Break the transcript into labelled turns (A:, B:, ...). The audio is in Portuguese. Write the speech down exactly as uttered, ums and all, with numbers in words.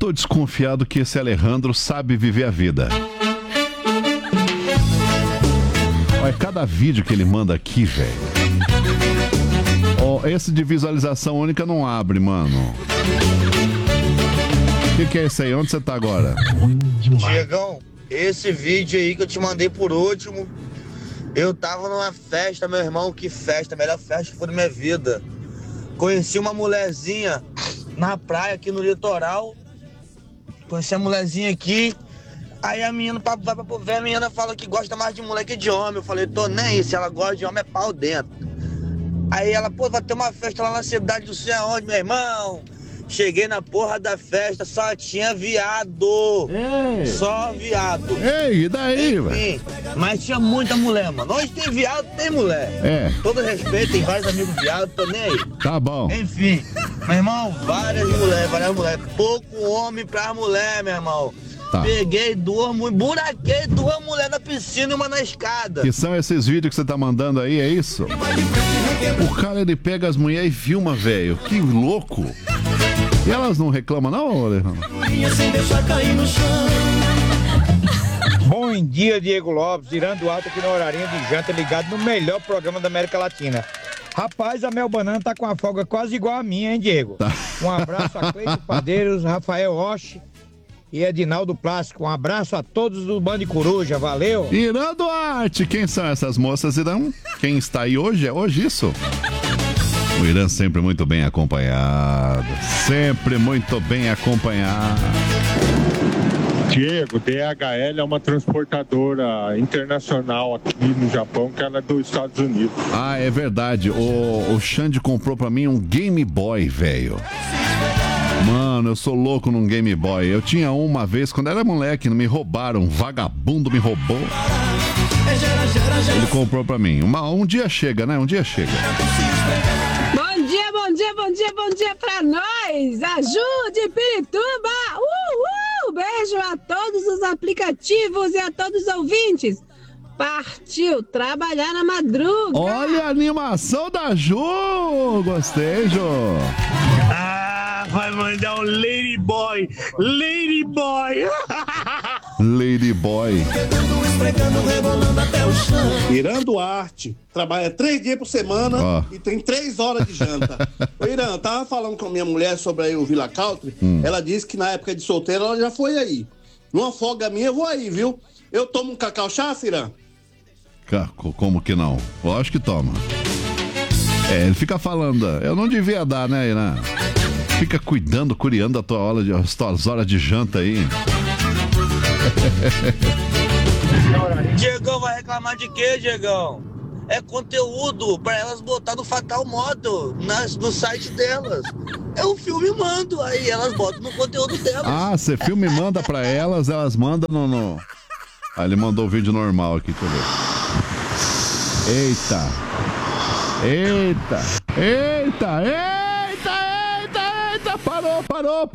A: tô desconfiado que esse Alejandro sabe viver a vida. Olha, cada vídeo que ele manda aqui, velho. Oh, esse de visualização única não abre, mano. O que, que é esse aí? Onde você tá agora?
B: Diegão, esse vídeo aí que eu te mandei por último, eu tava numa festa, meu irmão, que festa, a melhor festa que foi da minha vida. Conheci uma mulherzinha na praia aqui no litoral, conheci a mulherzinha aqui, aí a menina vai pra ver, a menina fala que gosta mais de mulher que de homem. Eu falei, tô nem aí, se ela gosta de homem é pau dentro. Aí ela, pô, vai ter uma festa lá na cidade do sei aonde, meu irmão. Cheguei na porra da festa, só tinha viado. Ei. Só viado.
A: Ei, e daí, velho?
B: Mas tinha muita mulher, mano. Onde tem viado, tem mulher.
A: É.
B: Todo respeito, tem vários amigos viados, tô nem aí.
A: Tá bom.
B: Enfim, meu irmão, várias mulheres, várias mulheres. Pouco homem pra mulher, meu irmão. Tá. Peguei duas, buraquei duas mulheres na piscina e uma na escada.
A: Que são esses vídeos que você tá mandando aí, é isso? O cara, ele pega as mulheres e filma, velho. Que louco. E elas não reclamam, não, Alejandro?
C: Bom dia, Diego Lopes, tirando alto aqui no horarinho de janta, ligado no melhor programa da América Latina. Rapaz, a Mel Banana tá com a folga quase igual a minha, hein, Diego? Tá. Um abraço a Cleito Padeiros, Rafael Osh e Edinaldo Plástico. Um abraço a todos do Band Coruja, valeu!
A: Irã Duarte, quem são essas moças, Irã? Quem está aí hoje? É hoje isso? O Irã sempre muito bem acompanhado, sempre muito bem acompanhado.
D: Diego, D H L é uma transportadora internacional aqui no Japão, que ela é dos Estados Unidos.
A: Ah, é verdade, o, o Xande comprou pra mim um Game Boy, velho. Mano, eu sou louco num Game Boy. Eu tinha um uma vez, quando era moleque, me roubaram, um vagabundo me roubou. Ele comprou pra mim. Uma, um dia chega, né? Um dia chega.
E: Bom dia, bom dia, bom dia, bom dia pra nós! Ajude Pirituba! Uhul! Beijo a todos os aplicativos e a todos os ouvintes! Partiu trabalhar na madruga!
A: Olha a animação da Ju! Gostei, Ju!
F: Ah, vai mandar um Lady Boy! Lady Boy!
A: Lady Boy!
G: Irã Duarte trabalha três dias por semana oh. e tem três horas de janta. Ô Irã, eu tava falando com a minha mulher sobre aí o Villa Country. Hum. Ela disse que na época de solteira ela já foi aí. Numa folga minha eu vou aí, viu? Eu tomo um cacau chá, Irã?
A: Como que não? Eu acho que toma. É, ele fica falando, eu não devia dar, né, Irã? Fica cuidando, curiando a tua hora de, as tuas horas de janta aí.
B: Diegão vai reclamar de quê, Diegão? É conteúdo pra elas botar no Fatal Modo nas, no site delas. É um filme mando, aí elas botam no conteúdo delas.
A: Ah, você filme manda pra elas, elas mandam no... no... Ah, ele mandou o vídeo normal aqui, deixa eu ver. Eita. Eita. Eita, eita, eita, eita. Parou, parou, parou.